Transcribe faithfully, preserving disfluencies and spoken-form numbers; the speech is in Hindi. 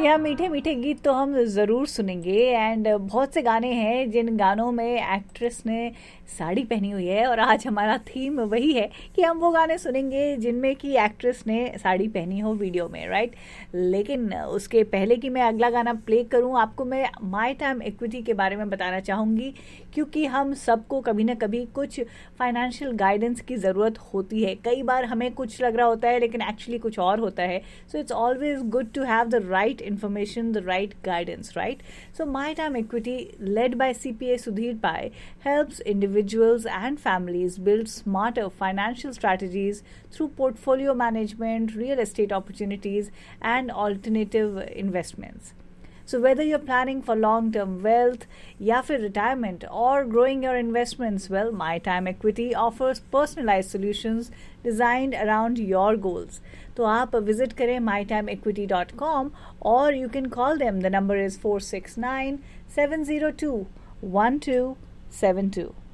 जी हाँ, मीठे मीठे गीत तो हम ज़रूर सुनेंगे एंड बहुत से गाने हैं जिन गानों में एक्ट्रेस ने साड़ी पहनी हुई है और आज हमारा थीम वही है कि हम वो गाने सुनेंगे जिनमें कि एक्ट्रेस ने साड़ी पहनी हो वीडियो में, राइट। लेकिन उसके पहले कि मैं अगला गाना प्ले करूं, आपको मैं माय टाइम इक्विटी के बारे में बताना चाहूँगी, क्योंकि हम सबको कभी ना कभी कुछ फाइनेंशियल गाइडेंस की ज़रूरत होती है। कई बार हमें कुछ लग रहा होता है लेकिन एक्चुअली कुछ और होता है। So it's always good to have the right information, the right guidance, right? So My Time Equity, led by C P A Sudhir Pai, helps individuals and families build smarter financial strategies through portfolio management, real estate opportunities, and alternative investments. So whether you're planning for long-term wealth, या फिर retirement, or growing your investments, well, My Time Equity offers personalized solutions designed around your goals. तो आप visit करें my time equity dot com or you can call them. The number is four six nine seven zero two one two seven two.